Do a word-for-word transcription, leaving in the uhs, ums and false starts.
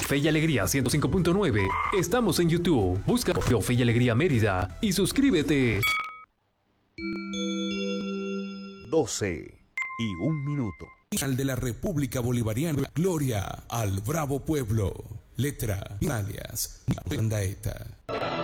Fe y Alegría ciento cinco punto nueve. Estamos en YouTube. Busca Fe y Alegría Mérida y suscríbete. doce y un minuto. Al de la República Bolivariana, gloria al bravo pueblo. Letra, alias, Bandaeta.